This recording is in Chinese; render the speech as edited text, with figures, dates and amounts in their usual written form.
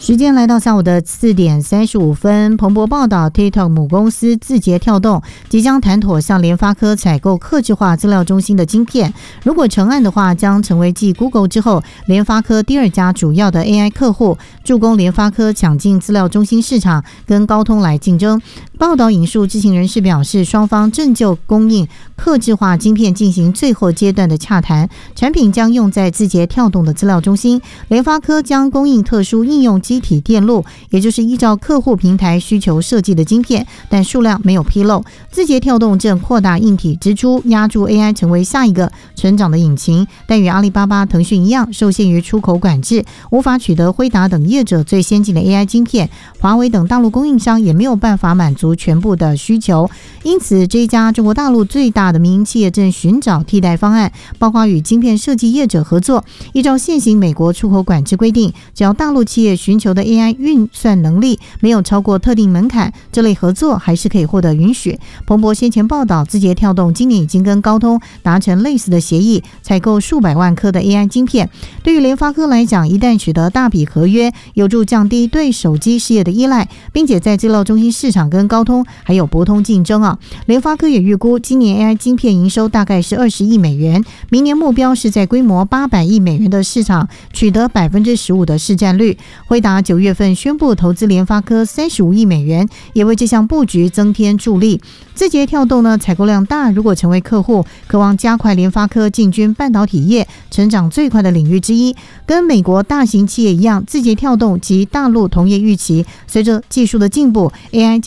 时间来到下午的4点35分，彭博报道 TikTok 母公司字节跳动即将谈妥向联发科采购客制化资料中心的晶片，如果成案的话，将成为继 Google 之后联发科第2家主要的 AI 客户，助攻联发科抢进资料中心市场，跟高通来竞争。报道引述知情人士表示，双方正就供应客制化晶片进行最后阶段的洽谈，产品将用在字节跳动的资料中心，联发科将供应特殊应用机体电路，也就是依照客户平台需求设计的晶片，但数量没有披露。字节跳动正扩大硬体支出，压住 AI 成为下一个成长的引擎，但与阿里巴巴、腾讯一样，受限于出口管制，无法取得辉达等业者最先进的 AI 晶片，华为等大陆供应商也没有办法满足全部的需求。因此，这一家中国大陆最大的民营企业正寻找替代方案，包括与晶片设计业者合作。依照现行美国出口管制规定，只要大陆企业寻求的 AI 运算能力没有超过特定门槛，这类合作还是可以获得允许。彭博先前报道，字节跳动今年已经跟高通达成类似的协议，采购数百万颗的 AI 晶片。对于联发科来讲，一旦取得大笔合约，有助降低对手机事业的依赖，并且在资料中心市场跟高通还有博通竞争。联发科也预估今年 AI 晶片营收大概是20亿美元，明年目标是在规模800亿美元的市场取得15%的市占率。辉达9月份宣布投资联发科35亿美元，也为这项布局增添助力。字节跳动呢，采购量大，如果成为客户，渴望加快联发科进军半导体业成长最快的领域之一。跟美国大型企业一样，字节跳动及大陆同业预期，随着技术的进步 ，AI